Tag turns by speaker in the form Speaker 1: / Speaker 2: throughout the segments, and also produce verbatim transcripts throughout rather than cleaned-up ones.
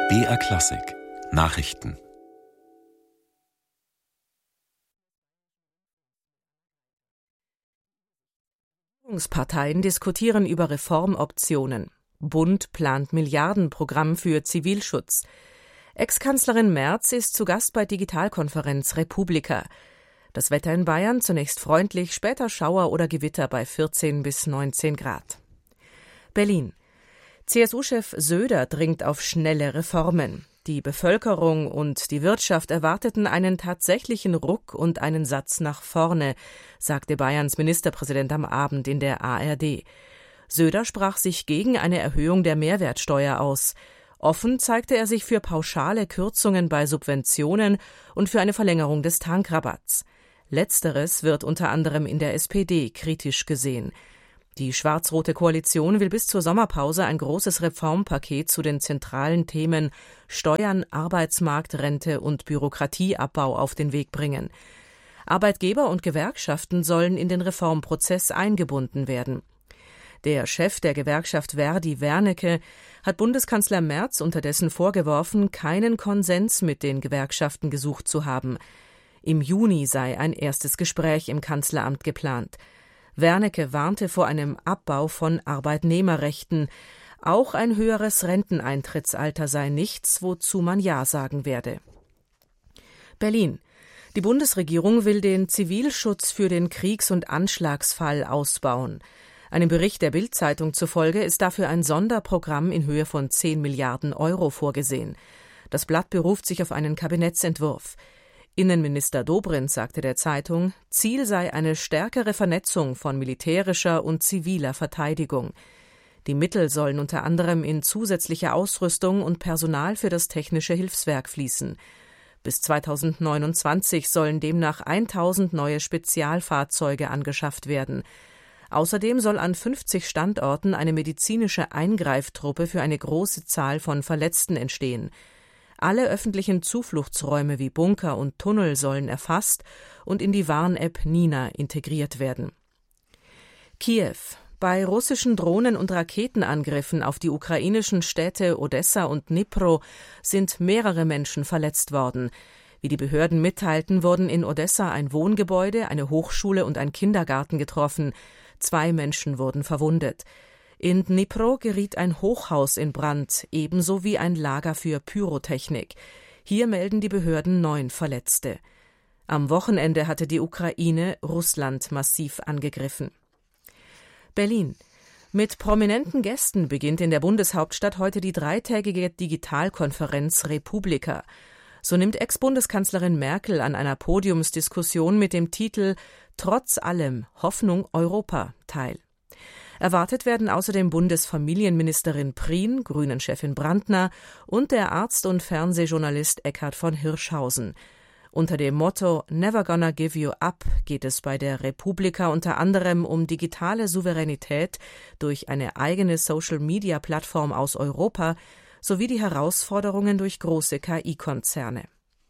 Speaker 1: B R Klassik Nachrichten.
Speaker 2: Parteien diskutieren über Reformoptionen. Bund plant Milliardenprogramm für Zivilschutz. Ex-Kanzlerin Merz ist zu Gast bei Digitalkonferenz Republika. Das Wetter in Bayern zunächst freundlich, später Schauer oder Gewitter bei vierzehn bis neunzehn Grad. Berlin. C S U-Chef Söder dringt auf schnelle Reformen. Die Bevölkerung und die Wirtschaft erwarteten einen tatsächlichen Ruck und einen Satz nach vorne, sagte Bayerns Ministerpräsident am Abend in der A R D. Söder sprach sich gegen eine Erhöhung der Mehrwertsteuer aus. Offen zeigte er sich für pauschale Kürzungen bei Subventionen und für eine Verlängerung des Tankrabatts. Letzteres wird unter anderem in der S P D kritisch gesehen. Die schwarz-rote Koalition will bis zur Sommerpause ein großes Reformpaket zu den zentralen Themen Steuern, Arbeitsmarkt, Rente und Bürokratieabbau auf den Weg bringen. Arbeitgeber und Gewerkschaften sollen in den Reformprozess eingebunden werden. Der Chef der Gewerkschaft Verdi, Wernicke, hat Bundeskanzler Merz unterdessen vorgeworfen, keinen Konsens mit den Gewerkschaften gesucht zu haben. Im Juni sei ein erstes Gespräch im Kanzleramt geplant. Wernicke warnte vor einem Abbau von Arbeitnehmerrechten. Auch ein höheres Renteneintrittsalter sei nichts, wozu man Ja sagen werde. Berlin. Die Bundesregierung will den Zivilschutz für den Kriegs- und Anschlagsfall ausbauen. Einem Bericht der Bild-Zeitung zufolge ist dafür ein Sonderprogramm in Höhe von zehn Milliarden Euro vorgesehen. Das Blatt beruft sich auf einen Kabinettsentwurf. Innenminister Dobrindt sagte der Zeitung, Ziel sei eine stärkere Vernetzung von militärischer und ziviler Verteidigung. Die Mittel sollen unter anderem in zusätzliche Ausrüstung und Personal für das technische Hilfswerk fließen. Bis zweitausendneunundzwanzig sollen demnach tausend neue Spezialfahrzeuge angeschafft werden. Außerdem soll an fünfzig Standorten eine medizinische Eingreiftruppe für eine große Zahl von Verletzten entstehen. Alle öffentlichen Zufluchtsräume wie Bunker und Tunnel sollen erfasst und in die Warn-App Nina integriert werden. Kiew. Bei russischen Drohnen- und Raketenangriffen auf die ukrainischen Städte Odessa und Dnipro sind mehrere Menschen verletzt worden. Wie die Behörden mitteilten, wurden in Odessa ein Wohngebäude, eine Hochschule und ein Kindergarten getroffen. Zwei Menschen wurden verwundet. In Dnipro geriet ein Hochhaus in Brand, ebenso wie ein Lager für Pyrotechnik. Hier melden die Behörden neun Verletzte. Am Wochenende hatte die Ukraine Russland massiv angegriffen. Berlin. Mit prominenten Gästen beginnt in der Bundeshauptstadt heute die dreitägige Digitalkonferenz Republika. So nimmt Ex-Bundeskanzlerin Merkel an einer Podiumsdiskussion mit dem Titel »Trotz allem Hoffnung Europa« teil. Erwartet werden außerdem Bundesfamilienministerin Prien, Grünen-Chefin Brandner und der Arzt und Fernsehjournalist Eckhard von Hirschhausen. Unter dem Motto »Never gonna give you up« geht es bei der Republika unter anderem um digitale Souveränität durch eine eigene Social-Media-Plattform aus Europa sowie die Herausforderungen durch große K I-Konzerne.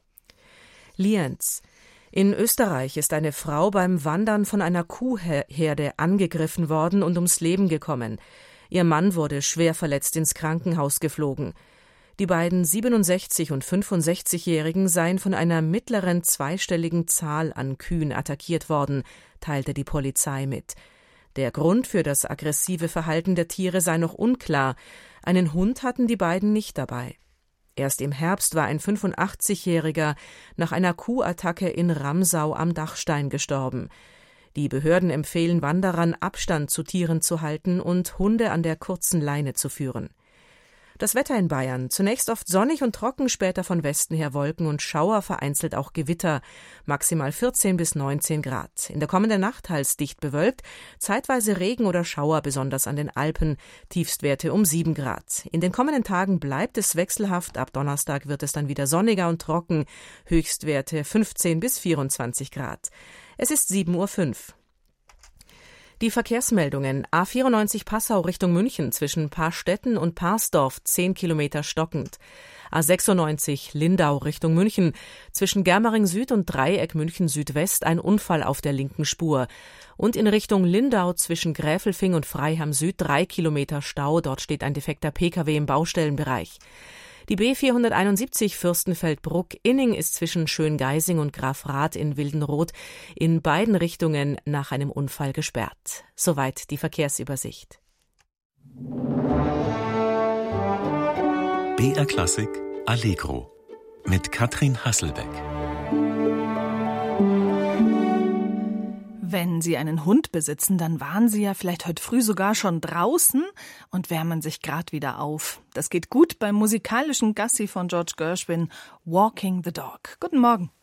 Speaker 2: Lienz. In Österreich ist eine Frau beim Wandern von einer Kuhherde angegriffen worden und ums Leben gekommen. Ihr Mann wurde schwer verletzt ins Krankenhaus geflogen. Die beiden siebenundsechzig- und fünfundsechzigjährigen seien von einer mittleren zweistelligen Zahl an Kühen attackiert worden, teilte die Polizei mit. Der Grund für das aggressive Verhalten der Tiere sei noch unklar. Einen Hund hatten die beiden nicht dabei. Erst im Herbst war ein fünfundachtzigjähriger nach einer Kuhattacke in Ramsau am Dachstein gestorben. Die Behörden empfehlen Wanderern, Abstand zu Tieren zu halten und Hunde an der kurzen Leine zu führen. Das Wetter in Bayern. Zunächst oft sonnig und trocken, später von Westen her Wolken und Schauer, vereinzelt auch Gewitter. Maximal vierzehn bis neunzehn Grad. In der kommenden Nacht teils dicht bewölkt, zeitweise Regen oder Schauer, besonders an den Alpen. Tiefstwerte um sieben Grad. In den kommenden Tagen bleibt es wechselhaft. Ab Donnerstag wird es dann wieder sonniger und trocken. Höchstwerte fünfzehn bis vierundzwanzig Grad. Es ist sieben Uhr fünf. Die Verkehrsmeldungen. A vierundneunzig Passau Richtung München zwischen Paarstetten und Parsdorf zehn Kilometer stockend. A sechsundneunzig Lindau Richtung München zwischen Germering Süd und Dreieck München Südwest ein Unfall auf der linken Spur. Und in Richtung Lindau zwischen Gräfelfing und Freiham Süd drei Kilometer Stau. Dort steht ein defekter Pkw im Baustellenbereich. Die B vierhunderteinundsiebzig Fürstenfeldbruck-Inning ist zwischen Schöngeising und Grafrath in Wildenroth in beiden Richtungen nach einem Unfall gesperrt. Soweit die Verkehrsübersicht.
Speaker 1: B R Klassik Allegro mit Katrin Hasselbeck.
Speaker 3: Wenn Sie einen Hund besitzen, dann waren Sie ja vielleicht heute früh sogar schon draußen und wärmen sich gerade wieder auf. Das geht gut beim musikalischen Gassi von George Gershwin, Walking the Dog. Guten Morgen.